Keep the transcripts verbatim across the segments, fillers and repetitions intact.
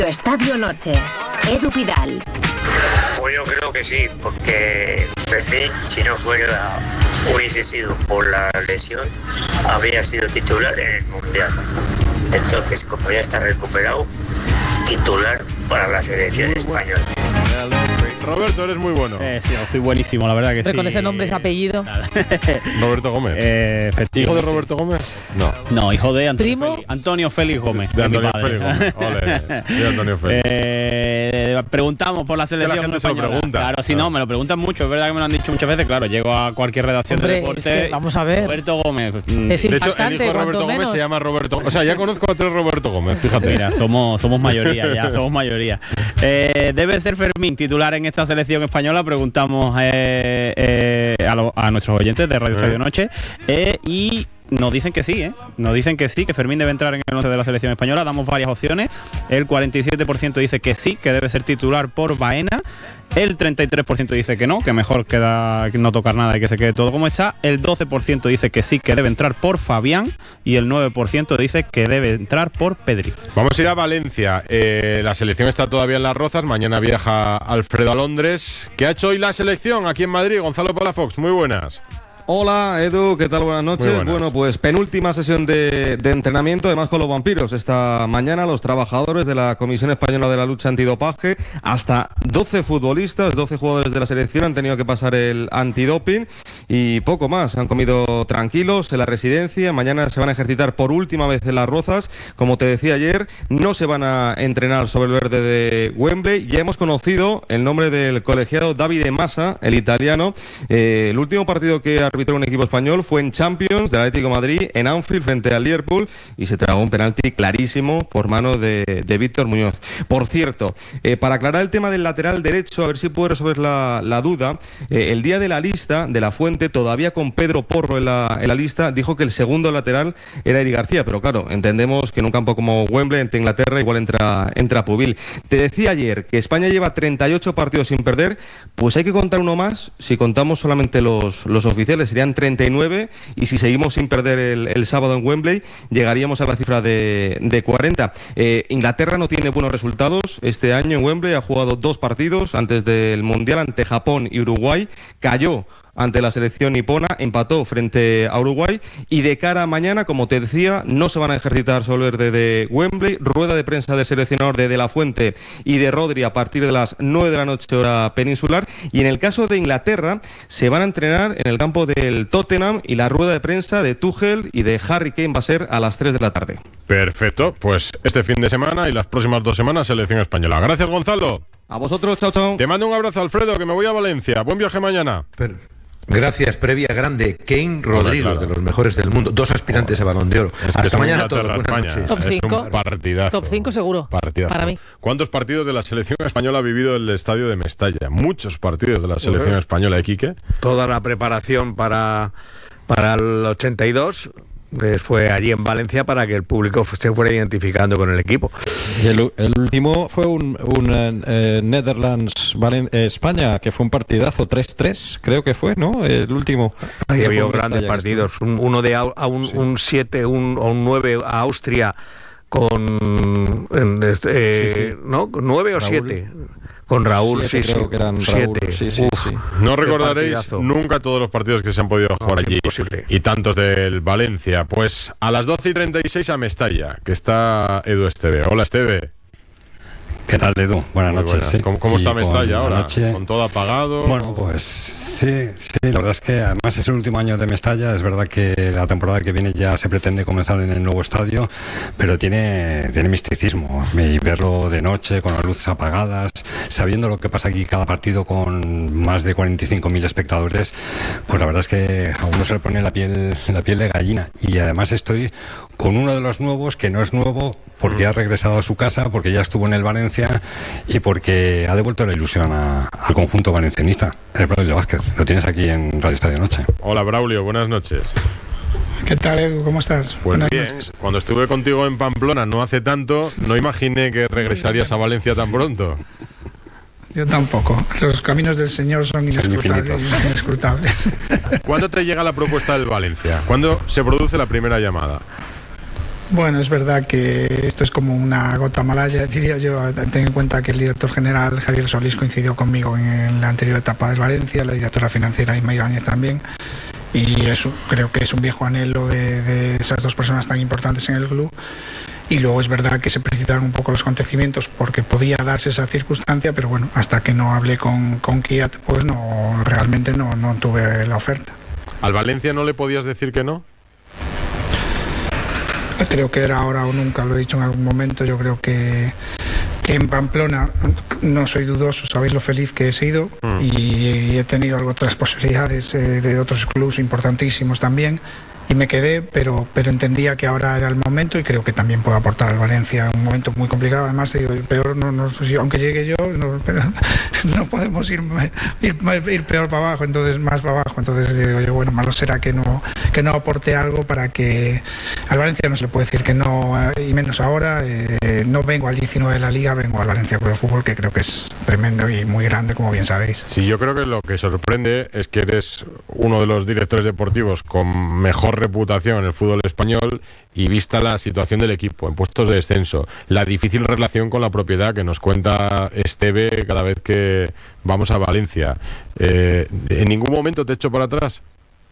Estadio Noche. Edu Pidal. Pues yo creo que sí, porque Fermín, si no fuera, hubiese sido por la lesión, habría sido titular en el Mundial. Entonces, como ya está recuperado, titular para la selección española. Roberto, eres muy bueno. Eh, sí, soy buenísimo, la verdad que sí. Con ese nombre, ese apellido. Roberto Gómez. Eh, ¿Hijo de Roberto Gómez? No. No, hijo de Antonio ¿Primo? Félix, Antonio Félix Gómez. De Antonio Félix Gómez. Ole, de Antonio Félix. Eh, preguntamos por la selección la gente española. se lo pregunta. Claro, si no, me lo preguntan mucho. Es verdad que me lo han dicho muchas veces. Claro, llego a cualquier redacción Hombre, de deporte. es que, vamos a ver. Roberto Gómez. Pues, Es de hecho, el impactante, hijo de Roberto cuanto Gómez menos. se llama Roberto. O sea, ya conozco a tres Roberto Gómez, fíjate. Mira, somos, somos mayoría ya, somos mayoría. Eh, ¿Debe ser Fermín titular en esta selección española? Preguntamos eh, eh, a, lo, a nuestros oyentes de Radio Estadio Noche. Eh, y nos dicen que sí, ¿eh? Nos dicen que sí, que Fermín debe entrar en el once de la selección española. Damos varias opciones. El cuarenta y siete por ciento dice que sí, que debe ser titular por Baena. El treinta y tres por ciento dice que no, que mejor queda no tocar nada y que se quede todo como está. El doce por ciento dice que sí, que debe entrar por Fabián. Y el nueve por ciento dice que debe entrar por Pedri. Vamos a ir a Valencia. Eh, la selección está todavía en Las Rozas. Mañana viaja Alfredo a Londres. ¿Qué ha hecho hoy la selección aquí en Madrid? Gonzalo Palafox, muy buenas. Hola Edu, ¿qué tal? Buenas noches. Buenas. Bueno, pues penúltima sesión de, de entrenamiento, además con los vampiros. Esta mañana los trabajadores de la Comisión Española de la Lucha Antidopaje, hasta doce futbolistas, doce jugadores de la selección han tenido que pasar el antidoping y poco más. Han comido tranquilos en la residencia. Mañana se van a ejercitar por última vez en Las Rozas. Como te decía ayer, no se van a entrenar sobre el verde de Wembley. Ya hemos conocido el nombre del colegiado Davide Massa, el italiano. Eh, el último partido que arbitró un equipo español fue en Champions del Atlético de Madrid en Anfield frente al Liverpool y se tragó un penalti clarísimo por mano de, de Víctor Muñoz. Por cierto, eh, para aclarar el tema del lateral derecho, a ver si puedo resolver la, la duda, eh, el día de la lista de La Fuente, todavía con Pedro Porro en la, en la lista, dijo que el segundo lateral era Eric García, pero claro, entendemos que en un campo como Wembley, entre Inglaterra, igual entra, entra Pubil. Te decía ayer que España lleva treinta y ocho partidos sin perder, pues hay que contar uno más, si contamos solamente los, los oficiales serían treinta y nueve y si seguimos sin perder el, el sábado en Wembley llegaríamos a la cifra de, de cuarenta. Eh, Inglaterra no tiene buenos resultados este año en Wembley, ha jugado dos partidos antes del Mundial ante Japón y Uruguay, cayó ante la selección nipona, empató frente a Uruguay y de cara a mañana, como te decía, no se van a ejercitar sobre el verde de Wembley. Rueda de prensa del seleccionador de De La Fuente y de Rodri a partir de las nueve de la noche hora peninsular, y en el caso de Inglaterra se van a entrenar en el campo del Tottenham y la rueda de prensa de Tuchel y de Harry Kane va a ser a las tres de la tarde. Perfecto, pues este fin de semana y las próximas dos semanas selección española. Gracias, Gonzalo. A vosotros, chao, chao. Te mando un abrazo, Alfredo, que me voy a Valencia. Buen viaje mañana. Pero, gracias, previa grande. Kane Rodrigo, claro. De los mejores del mundo. Dos aspirantes a Balón de Oro. Es que Hasta son mañana a todos. Inglaterra, Buenas España. noches. Top Es cinco. un partidazo. Top cinco seguro. Partidazo. Para mí. ¿Cuántos partidos de la selección española ha vivido el estadio de Mestalla? Muchos partidos de la selección española, ¿eh, Quique? Toda la preparación para, para el ochenta y dos eh, fue allí en Valencia para que el público se fuera identificando con el equipo. Y el, el último fue un, un eh, Netherlands Valen- eh, España, que fue un partidazo tres tres, creo que fue, ¿no? El último. Ahí había Fue grandes Mestalla, partidos. Un, uno de Au- a un, Sí. un siete un, o un nueve a Austria con en, este, eh, Sí, sí. ¿no? nueve o Raúl. siete con Raúl, Siete, sí, creo sí. que eran Raúl. siete. Sí, sí, Uf. sí. No Qué recordaréis partidazo. nunca todos los partidos que se han podido jugar No, es allí. imposible. Y tantos del Valencia. Pues a las doce y treinta y seis a Mestalla, que está Edu Esteve. Hola, Esteve. ¿Qué tal, Edu? Buenas Muy noches. buenas. Sí. ¿Cómo, cómo está Y con Mestalla la ahora? noche- ¿Con todo apagado? Bueno, pues sí, sí, la verdad es que además es el último año de Mestalla. Es verdad que la temporada que viene ya se pretende comenzar en el nuevo estadio, pero tiene, tiene misticismo. Y verlo de noche, con las luces apagadas, sabiendo lo que pasa aquí cada partido con más de cuarenta y cinco mil espectadores, pues la verdad es que a uno se le pone la piel, la piel de gallina. Y además estoy con uno de los nuevos, que no es nuevo, porque ha regresado a su casa, porque ya estuvo en el Valencia y porque ha devuelto la ilusión a- al conjunto valencianista, el Braulio Vázquez. Lo tienes aquí en Radio Estadio Noche. Hola, Braulio, buenas noches. ¿Qué tal, Edu? ¿Cómo estás? Pues Buenas bien, noches. cuando estuve contigo en Pamplona no hace tanto, no imaginé que regresarías a Valencia tan pronto. Yo tampoco. Los caminos del Señor son inescrutables. infinitos. inescrutables. ¿Cuándo te llega la propuesta del Valencia? ¿Cuándo se produce la primera llamada? Bueno, es verdad que esto es como una gota malaya, diría yo. Ten en cuenta que el director general Javier Solís coincidió conmigo en la anterior etapa del Valencia, la directora financiera Inma Ibáñez también, y eso creo que es un viejo anhelo de, de esas dos personas tan importantes en el club. Y luego es verdad que se precipitaron un poco los acontecimientos porque podía darse esa circunstancia, pero bueno, hasta que no hablé con, con Kiat, pues no, realmente no, no tuve la oferta. ¿Al Valencia no le podías decir que no? Creo que era ahora o nunca, lo he dicho en algún momento. Yo creo que, que en Pamplona no soy dudoso, sabéis lo feliz que he sido, mm. y, y he tenido algo, otras posibilidades eh, de otros clubes importantísimos también, y me quedé, pero, pero entendía que ahora era el momento y creo que también puedo aportar al Valencia un momento muy complicado. Además, digo, peor, no, no, aunque llegue yo, no, no podemos ir, ir, ir peor para abajo, entonces más para abajo. Entonces digo yo, bueno, malo será que no, que no aporte algo para que al Valencia no se le puede decir que no, y menos ahora. Eh, no vengo al diecinueve de la Liga, vengo al Valencia Club de Fútbol, que creo que es tremendo y muy grande, como bien sabéis. Sí, yo creo que lo que sorprende es que eres uno de los directores deportivos con mejor reputación en el fútbol español, y vista la situación del equipo en puestos de descenso, la difícil relación con la propiedad que nos cuenta Esteve cada vez que vamos a Valencia, eh, ¿en ningún momento te echo para atrás?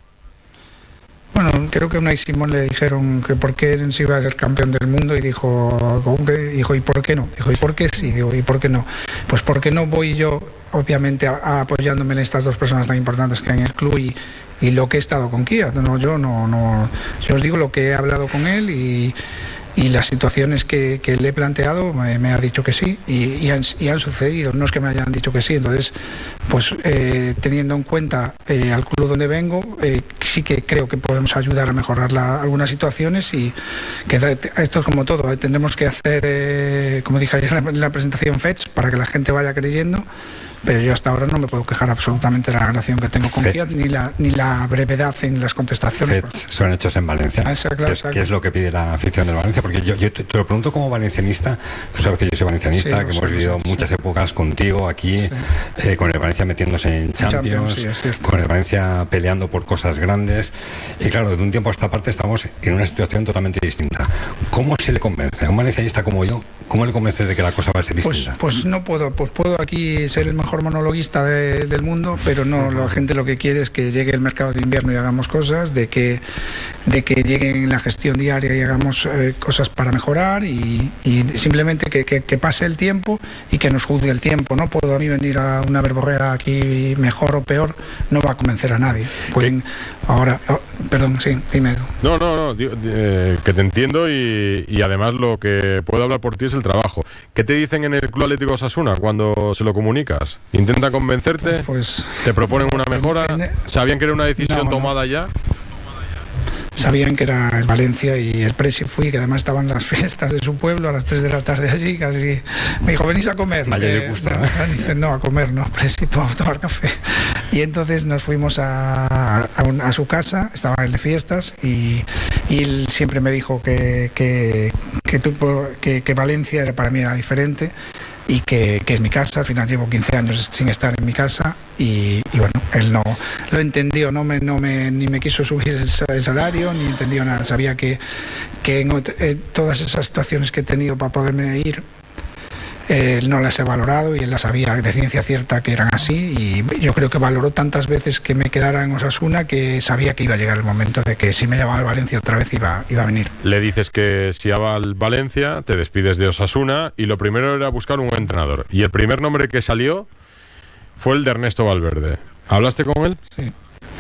Bueno, creo que a Unai Simón le dijeron que por qué se iba a ser campeón del mundo, y dijo, ¿cómo que? Dijo, ¿y por qué no? Dijo, ¿y por qué sí? Digo, ¿y por qué no? Pues porque no voy yo, obviamente, a, a apoyándome en estas dos personas tan importantes que hay en el club, y y lo que he estado con Kia. No, yo no, no, yo os digo lo que he hablado con él, y, y las situaciones que, que le he planteado me, me ha dicho que sí, y, y, han, y han sucedido, no es que me hayan dicho que sí. Entonces, pues eh, teniendo en cuenta eh, al club donde vengo, eh, sí que creo que podemos ayudar a mejorar la, algunas situaciones, y que esto es como todo, eh, tendremos que hacer, eh, como dije ayer en la presentación, fets para que la gente vaya creyendo. Pero yo hasta ahora no me puedo quejar absolutamente de la relación que tengo con Fiat, ni la, ni la brevedad en las contestaciones. Fets son hechos en Valencia. Ah, exacto, ¿Qué, exacto. ¿Qué es lo que pide la afición del Valencia? Porque yo, yo te, te lo pregunto como valencianista. Tú sabes que yo soy valencianista, sí, que hemos vivido sí, muchas sí. épocas contigo aquí, sí. eh, con el Valencia metiéndose en Champions, Champions sí, con el Valencia peleando por cosas grandes. Y claro, de un tiempo a esta parte estamos en una situación totalmente distinta. ¿Cómo se le convence a un valencianista como yo? ¿Cómo le convence de que la cosa va a ser distinta? Pues, pues no puedo, pues puedo aquí ser el mejor monologuista de, del mundo, pero no, la gente lo que quiere es que llegue el mercado de invierno y hagamos cosas, de que, de que llegue en la gestión diaria y hagamos eh, cosas para mejorar, y, y simplemente que, que, que pase el tiempo y que nos juzgue el tiempo. No puedo a mí venir a una verborrea aquí mejor o peor, no va a convencer a nadie. Pueden, ahora, oh, perdón, sí, dime. No, no, no, eh, que te entiendo, y, y además lo que puedo hablar por ti es el trabajo. ¿Qué te dicen en el Club Atlético Osasuna cuando se lo comunicas? ¿Intentan convencerte? Pues, ¿te proponen una mejora? ¿Sabían que era una decisión no, tomada no. ya? Sabían que era el Valencia, y el presi fui, que además estaban las fiestas de su pueblo a las tres de la tarde allí, casi me dijo, venís a comer. Vaya, eh, le gusta, ¿eh? Dice, no, a comer, no, presi, vamos a tomar café. Y entonces nos fuimos a, a, un, a su casa, estaba el de fiestas, y, y él siempre me dijo que, que, que, tu, que, que Valencia era, para mí era diferente, y que, que es mi casa. Al final llevo quince años sin estar en mi casa, y, y bueno, él no lo entendió, no me, no me, ni me quiso subir el, el salario, ni entendió nada. Sabía que, que en eh, todas esas situaciones que he tenido para poderme ir, él eh, no las he valorado, y él las sabía de ciencia cierta que eran así, y yo creo que valoró tantas veces que me quedara en Osasuna, que sabía que iba a llegar el momento de que si me llamaba al Valencia otra vez iba, iba a venir. Le dices que si va al Valencia, te despides de Osasuna, y lo primero era buscar un entrenador, y el primer nombre que salió fue el de Ernesto Valverde. ¿Hablaste con él? Sí.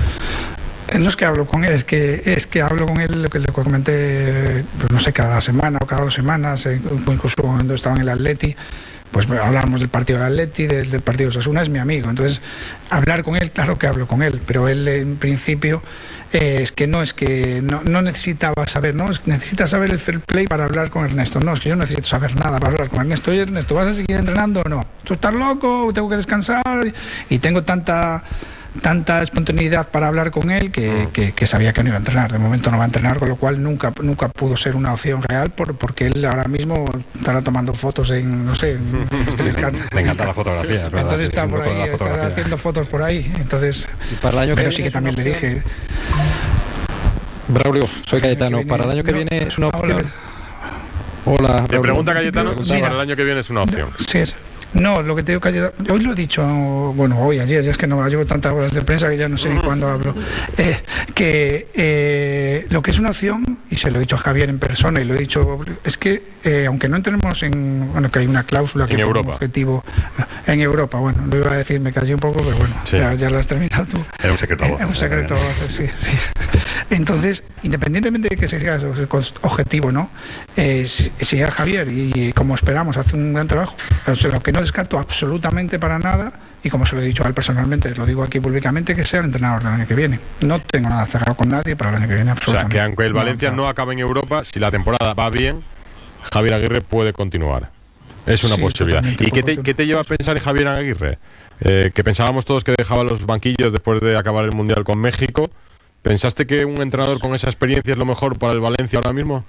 No es que hablo con él, es que es que hablo con él, lo que le comenté, pues no sé, cada semana o cada dos semanas, incluso cuando estaba en el Atleti, pues hablábamos del partido del Atleti, del, del partido de Osasuna, es mi amigo. Entonces, hablar con él, claro que hablo con él, pero él en principio eh, es que no es que no, no necesitaba saber, no, es que necesita saber el fair play para hablar con Ernesto. No, es que yo no necesito saber nada para hablar con Ernesto. Oye, Ernesto, ¿vas a seguir entrenando o no? ¿Tú estás loco? ¿Tengo que descansar? Y tengo tanta... tanta espontaneidad para hablar con él que, que, que sabía que no iba a entrenar. De momento no va a entrenar, con lo cual nunca nunca pudo ser una opción real, por, porque él ahora mismo estará tomando fotos en, no sé, en, le encanta, le encanta la fotografía, es verdad. Entonces sí, está por ahí, estará haciendo fotos por ahí. Entonces, y para el año pero que sí que también le dije... Braulio, soy Cayetano. ¿Para el año que viene es una opción? Hola. Te pregunta Cayetano si Mira, para el año que viene es una opción. Sí, es. No, lo que te digo, Cayetano, hoy lo he dicho, bueno, hoy, ayer, ya es que no llevo tantas horas de prensa que ya no sé ni cuándo hablo, eh, que eh, lo que es una opción, y se lo he dicho a Javier en persona y lo he dicho, es que eh, aunque no entremos en, bueno, que hay una cláusula que en como objetivo, en Europa, bueno, lo iba a decir, me callé un poco, pero bueno, sí. ya, ya lo has terminado tú. Era un secreto a voces. Es un secreto a voces, sí, sí. Entonces, independientemente de que se siga ese objetivo, ¿no? Eh, si, si ya Javier, y como esperamos, hace un gran trabajo, o sea, lo que no descarto absolutamente para nada, y como se lo he dicho a él personalmente, lo digo aquí públicamente, que sea el entrenador del año que viene. No tengo nada cerrado con nadie para el año que viene, absolutamente. O sea, que aunque el Valencia no, no acabe en Europa, si la temporada va bien, Javier Aguirre puede continuar. Es una sí, posibilidad. ¿Y qué te, qué te lleva a pensar en Javier Aguirre? Eh, que pensábamos todos que dejaba los banquillos después de acabar el Mundial con México. ¿Pensaste que un entrenador con esa experiencia es lo mejor para el Valencia ahora mismo?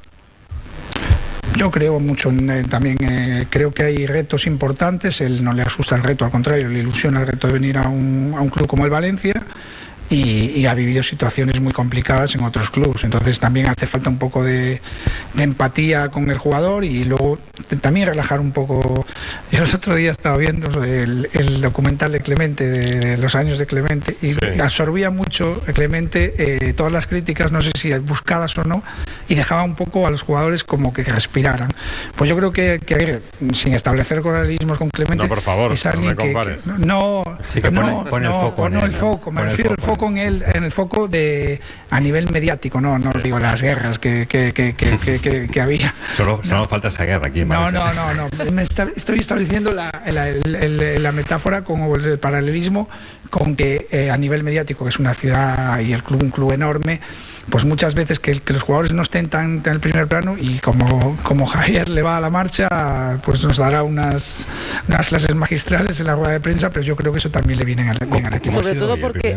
Yo creo mucho en, eh, también eh, creo que hay retos importantes. Él no le asusta el reto, al contrario, le ilusiona el reto de venir a un, a un club como el Valencia. Y, y ha vivido situaciones muy complicadas en otros clubes, entonces también hace falta un poco de, de empatía con el jugador y luego también relajar un poco. Yo el otro día estaba viendo el, el documental de Clemente, de, de los años de Clemente, y sí. absorbía mucho Clemente eh, todas las críticas, no sé si buscadas o no, y dejaba un poco a los jugadores como que respiraran. Pues yo creo que, que sin establecer correalismos con Clemente, no, por favor, es alguien no me que, que no, sí que no, pone, pone no, el foco, no, en el foco, me refiero al foco en el, en el foco de a nivel mediático, no, no sí. digo las guerras que, que, que, que, que, que, que había. Solo, no. solo falta esa guerra aquí en No, no, no, no. Me está, estoy estableciendo la, la, el, el, la metáfora con el paralelismo con que eh, a nivel mediático, que es una ciudad y el club un club enorme, pues muchas veces que, que los jugadores no estén tan en el primer plano y como, como Javier le va a la marcha, pues nos dará unas, unas clases magistrales en la rueda de prensa, pero yo creo que eso también le viene al, bien al equipo. Sobre todo porque...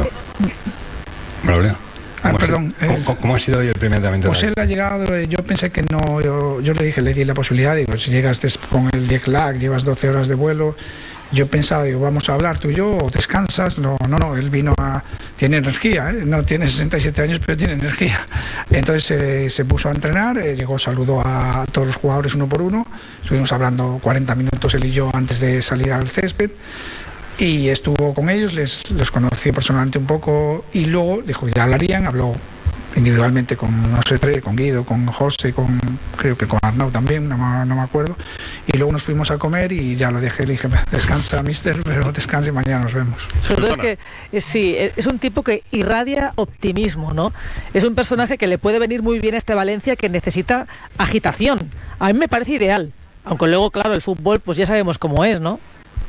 Braulio. Ah, perdón. ¿Cómo, es, ¿Cómo ha sido hoy el primer entrenamiento? Pues él ha llegado, yo pensé que no, yo, yo le dije, le di la posibilidad, digo, si llegas con el jet lag, llevas doce horas de vuelo, yo pensaba, digo, vamos a hablar tú y yo, o descansas. No, no, no, él vino a... Tiene energía, ¿eh? No tiene sesenta y siete años, pero tiene energía. Entonces eh, se puso a entrenar, eh, llegó, saludó a todos los jugadores uno por uno, estuvimos hablando cuarenta minutos él y yo antes de salir al césped, y estuvo con ellos, les, les conocí personalmente un poco, y luego dijo, ya hablarían, habló individualmente con, no sé, con Guido, con José, con, creo que con Arnau también, no, no me acuerdo, y luego nos fuimos a comer y ya lo dejé, le dije, descansa, mister, pero descanse y mañana nos vemos. Sobre todo es que, sí, es un tipo que irradia optimismo, ¿no? Es un personaje que le puede venir muy bien a este Valencia, que necesita agitación. A mí me parece ideal, aunque luego, claro, el fútbol, pues ya sabemos cómo es, ¿no?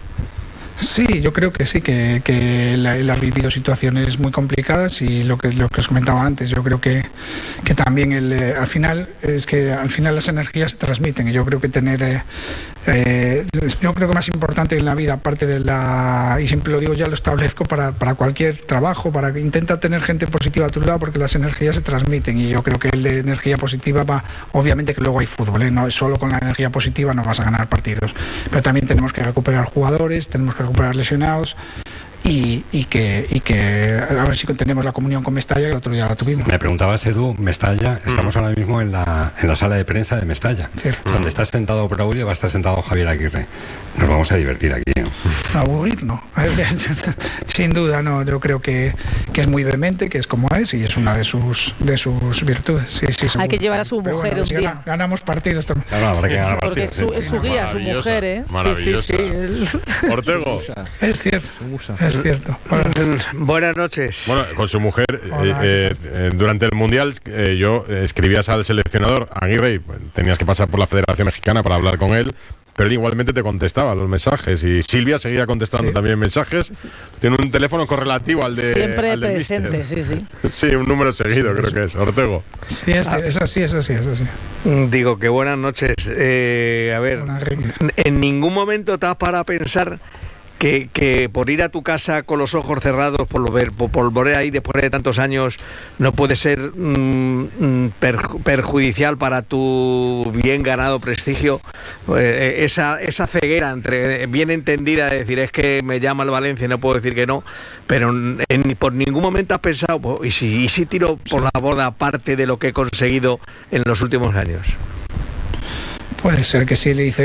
Sí, yo creo que sí, que, que él, él ha vivido situaciones muy complicadas y lo que, lo que os comentaba antes, yo creo que, que también él, eh, al final es que al final las energías se transmiten y yo creo que tener eh, eh, yo creo que más importante en la vida, aparte de la, y siempre lo digo, ya lo establezco para, para cualquier trabajo, para que intenta tener gente positiva a tu lado porque las energías se transmiten y yo creo que el de energía positiva va, obviamente que luego hay fútbol, ¿eh? No solo con la energía positiva no vas a ganar partidos, pero también tenemos que recuperar jugadores, tenemos que recuperar lesionados y, y, que, y que a ver si tenemos la comunión con Mestalla, que el otro día la tuvimos. Me preguntabas, Edu, Mestalla, estamos mm. ahora mismo en la, en la sala de prensa de Mestalla, Cierto. donde está sentado Braulio, va a estar sentado Javier Aguirre. Nos vamos a divertir aquí, ¿no? Aburrir, no. Sin duda, no. Yo creo que, que es muy vehemente, que es como es y es una de sus de sus virtudes. Sí, sí, Hay que llevar a su mujer bueno, un si día. Gana, ganamos partidos también. Claro, habrá que ganar porque partidos. Porque es su, es su guía, su mujer, ¿eh? Maravillosa. Sí, sí, sí. Ortego. Es cierto. Es cierto. Hola. Buenas noches. Bueno, con su mujer, Hola, eh, eh, durante el Mundial, eh, yo escribías al seleccionador Aguirre y tenías que pasar por la Federación Mexicana para hablar con él. Pero él igualmente te contestaba los mensajes y Silvia seguía contestando sí. también mensajes. Tiene un teléfono correlativo al de siempre al presente, Mister. sí, sí. Sí, un número seguido sí, creo que es, Ortego. Sí, es, es así, es así, es así. Digo que buenas noches. Eh, a ver, en ningún momento te has parado a pensar que, que por ir a tu casa con los ojos cerrados, por, lo ver, por, por volver ahí después de tantos años, no puede ser mmm, perju perjudicial para tu bien ganado prestigio. Eh, esa, esa ceguera entre bien entendida de decir es que me llama el Valencia y no puedo decir que no, pero en, por ningún momento has pensado, pues, ¿y, si, ¿y si tiro por la borda parte de lo que he conseguido en los últimos años? Puede ser que sí le hice